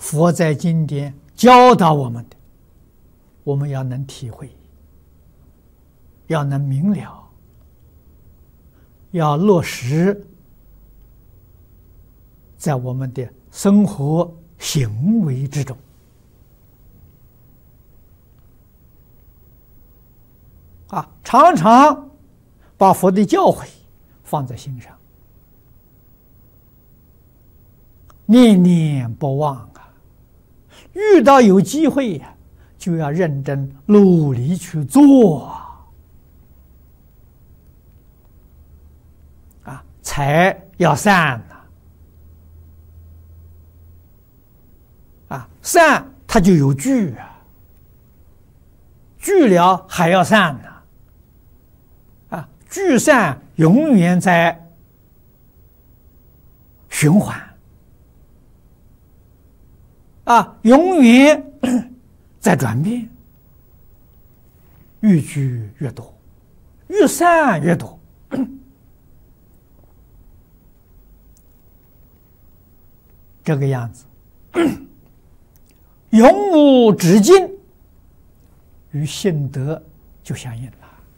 佛在经典教导我们的，我们要能体会，要能明了，要落实在我们的生活行为之中。常常把佛的教诲放在心上，念念不忘啊！遇到有机会呀，就要认真努力去做财要散散它就有聚聚了还要散聚散永远在循环永远在转变，越聚越多，越散越多。这个样子永无止境，与性德就相应了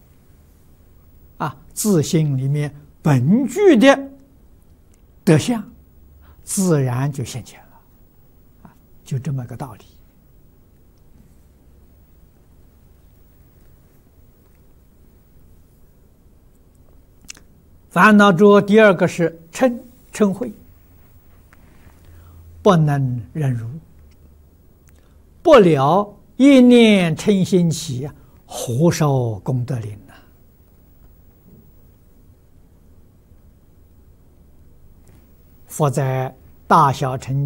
自性里面本具的德相自然就现前了就这么个道理。烦恼中第二个是嗔恚，不能忍辱，不了一念嗔心起，何受功德林佛在大小乘